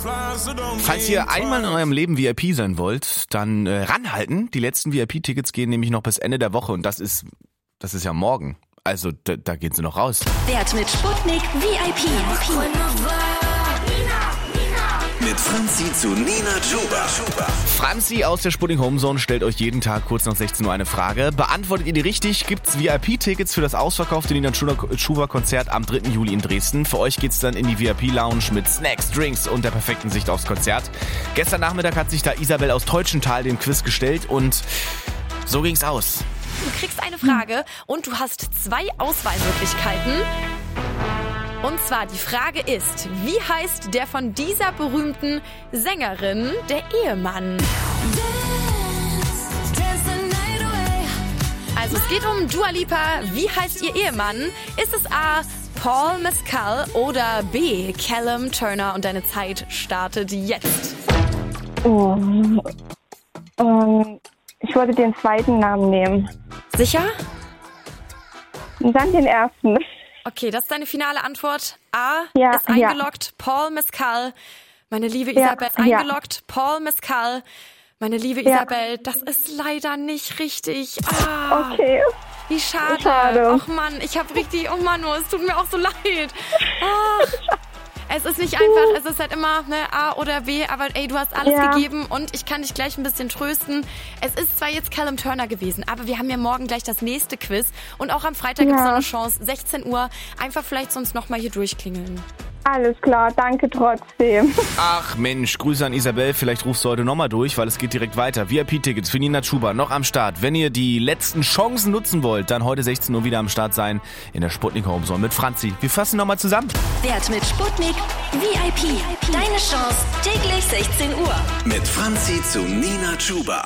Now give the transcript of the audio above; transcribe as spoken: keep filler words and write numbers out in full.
Falls ihr einmal in eurem Leben V I P sein wollt, dann äh, ranhalten. Die letzten V I P-Tickets gehen nämlich noch bis Ende der Woche und das ist, das ist ja morgen. Also da, da gehen sie noch raus. Wert mit Sputnik V I P. Mit Franzi zu Nina Chuba. Franzi aus der Sputnik Homezone stellt euch jeden Tag kurz nach sechzehn Uhr eine Frage. Beantwortet ihr die richtig, gibt's V I P-Tickets für das ausverkaufte Nina Chuba-Konzert am dritten Juli in Dresden. Für euch geht's dann in die V I P-Lounge mit Snacks, Drinks und der perfekten Sicht aufs Konzert. Gestern Nachmittag hat sich da Isabel aus Teutschenthal den Quiz gestellt und so ging's aus. Du kriegst eine Frage und du hast zwei Auswahlmöglichkeiten. Und zwar die Frage ist, wie heißt der von dieser berühmten Sängerin der Ehemann? Also es geht um Dua Lipa. Wie heißt ihr Ehemann? Ist es A. Paul Mescal oder B. Callum Turner? Und deine Zeit startet jetzt. Oh. Ähm, ich wollte den zweiten Namen nehmen. Sicher? Dann den ersten. Okay, das ist deine finale Antwort. A Ja, ist eingeloggt, ja. Paul Mescal. Meine liebe Ja, Isabel, ja. eingeloggt, Paul Mescal. Meine liebe Ja. Isabel, das ist leider nicht richtig. Ah, Okay. wie schade. Schade. Och Mann, ich habe richtig, oh Mann, es tut mir auch so leid. Ach. Es ist nicht einfach, es ist halt immer ne, A oder B, aber ey, du hast alles Ja. gegeben und ich kann dich gleich ein bisschen trösten. Es ist zwar jetzt Callum Turner gewesen, aber wir haben ja morgen gleich das nächste Quiz und auch am Freitag Ja. gibt's noch eine Chance, sechzehn Uhr, einfach vielleicht sonst nochmal hier durchklingeln. Alles klar, danke trotzdem. Ach Mensch, Grüße an Isabel, vielleicht rufst du heute nochmal durch, weil es geht direkt weiter. V I P-Tickets für Nina Chuba noch am Start. Wenn ihr die letzten Chancen nutzen wollt, dann heute sechzehn Uhr wieder am Start sein in der Sputnik Homezone mit Franzi. Wir fassen nochmal zusammen. Wert mit Sputnik V I P. Deine Chance täglich sechzehn Uhr. Mit Franzi zu Nina Chuba.